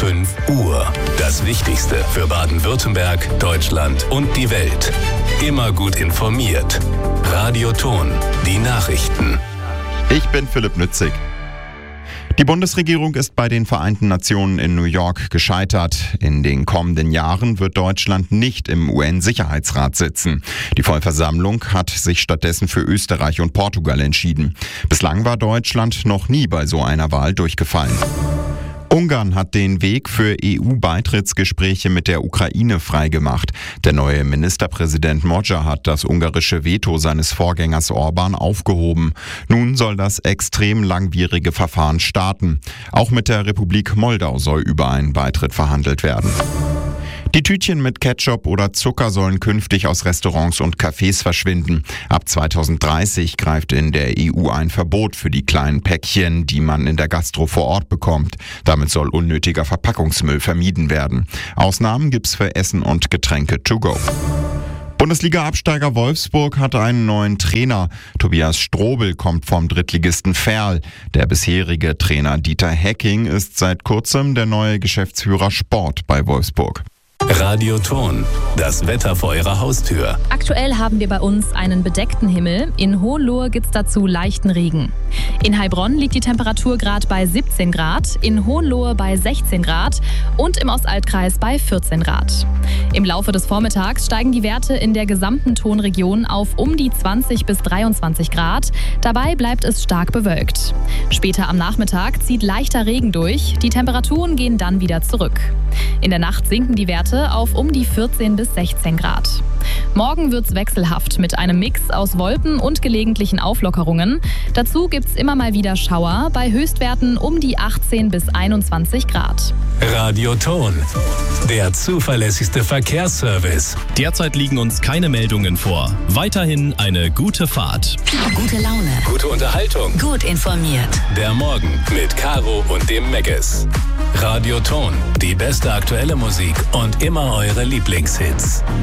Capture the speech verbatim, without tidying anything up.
fünf Uhr. Das Wichtigste für Baden-Württemberg, Deutschland und die Welt. Immer gut informiert. Radio Ton, die Nachrichten. Ich bin Philipp Nützig. Die Bundesregierung ist bei den Vereinten Nationen in New York gescheitert. In den kommenden Jahren wird Deutschland nicht im U N-Sicherheitsrat sitzen. Die Vollversammlung hat sich stattdessen für Österreich und Portugal entschieden. Bislang war Deutschland noch nie bei so einer Wahl durchgefallen. Ungarn hat den Weg für E U-Beitrittsgespräche mit der Ukraine freigemacht. Der neue Ministerpräsident Magyar hat das ungarische Veto seines Vorgängers Orban aufgehoben. Nun soll das extrem langwierige Verfahren starten. Auch mit der Republik Moldau soll über einen Beitritt verhandelt werden. Die Tütchen mit Ketchup oder Zucker sollen künftig aus Restaurants und Cafés verschwinden. Ab zweitausenddreißig greift in der E U ein Verbot für die kleinen Päckchen, die man in der Gastro vor Ort bekommt. Damit soll unnötiger Verpackungsmüll vermieden werden. Ausnahmen gibt's für Essen und Getränke to go. Bundesliga-Absteiger Wolfsburg hat einen neuen Trainer. Tobias Strobel kommt vom Drittligisten Verl. Der bisherige Trainer Dieter Hecking ist seit kurzem der neue Geschäftsführer Sport bei Wolfsburg. Radio Ton, das Wetter vor Ihrer Haustür. Aktuell haben wir bei uns einen bedeckten Himmel. In Hohenlohe gibt's dazu leichten Regen. In Heilbronn liegt die Temperatur gerade bei siebzehn Grad, in Hohenlohe bei sechzehn Grad und im Ostaltkreis bei vierzehn Grad. Im Laufe des Vormittags steigen die Werte in der gesamten Tonregion auf um die zwanzig bis dreiundzwanzig Grad. Dabei bleibt es stark bewölkt. Später am Nachmittag zieht leichter Regen durch. Die Temperaturen gehen dann wieder zurück. In der Nacht sinken die Werte auf um die vierzehn bis sechzehn Grad. Morgen wird's wechselhaft mit einem Mix aus Wolken und gelegentlichen Auflockerungen. Dazu gibt's immer mal wieder Schauer bei Höchstwerten um die achtzehn bis einundzwanzig Grad. Radio Ton, der zuverlässigste Verkehrsservice. Derzeit liegen uns keine Meldungen vor. Weiterhin eine gute Fahrt. Gute Laune. Gute Unterhaltung. Gut informiert. Der Morgen mit Caro und dem Megges. Radio Ton, die beste aktuelle Musik und immer eure Lieblingshits.